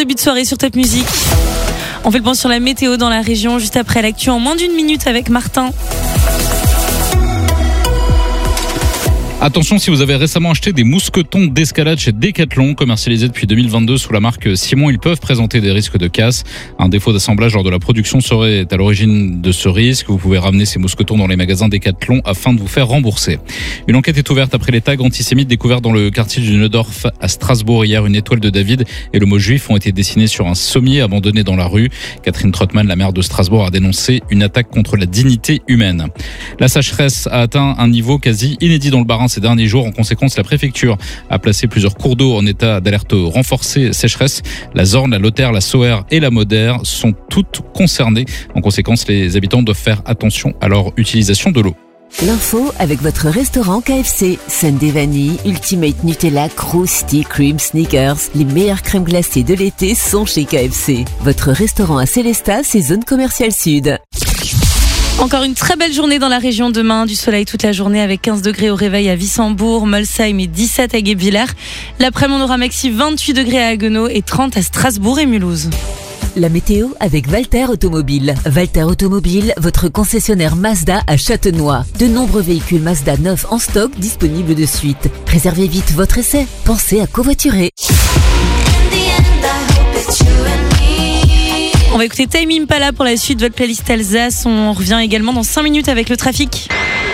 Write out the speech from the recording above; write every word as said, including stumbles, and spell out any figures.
début de soirée sur Top Music. On fait le point sur la météo dans la région juste après l'actu en moins d'une minute avec Martin. Attention, si vous avez récemment acheté des mousquetons d'escalade chez Decathlon, commercialisés depuis deux mille vingt-deux sous la marque Simon, ils peuvent présenter des risques de casse. Un défaut d'assemblage lors de la production serait à l'origine de ce risque. Vous pouvez ramener ces mousquetons dans les magasins Decathlon afin de vous faire rembourser. Une enquête est ouverte après les tags antisémites découverts dans le quartier du Neudorf à Strasbourg. Hier, une étoile de David et le mot juif ont été dessinés sur un sommier abandonné dans la rue. Catherine Trottmann, la maire de Strasbourg, a dénoncé une attaque contre la dignité humaine. La sécheresse a atteint un niveau quasi inédit dans le Bas-Rhin ces derniers jours. En conséquence, la préfecture a placé plusieurs cours d'eau en état d'alerte renforcée sécheresse. La Zorn, la Lauter, la Sauer et la Moder sont toutes concernées. En conséquence, les habitants doivent faire attention à leur utilisation de l'eau. L'info avec votre restaurant K F C. Sundae Vanille, Ultimate Nutella, Krusty Cream Sneakers. Les meilleures crèmes glacées de l'été sont chez K F C. Votre restaurant à Célestat, c'est zone commerciale sud. Encore une très belle journée dans la région demain, du soleil toute la journée avec quinze degrés au réveil à Wissembourg, Molsheim et dix-sept à Guebwiller. L'après-midi, on aura maxi vingt-huit degrés à Haguenau et trente à Strasbourg et Mulhouse. La météo avec Walter Automobile. Walter Automobile, votre concessionnaire Mazda à Châtenois. De nombreux véhicules Mazda neufs en stock disponibles de suite. Réservez vite votre essai. Pensez à covoiturer. On va écouter Tame Impala pour la suite de votre playlist Alsace. On revient également dans cinq minutes avec le trafic.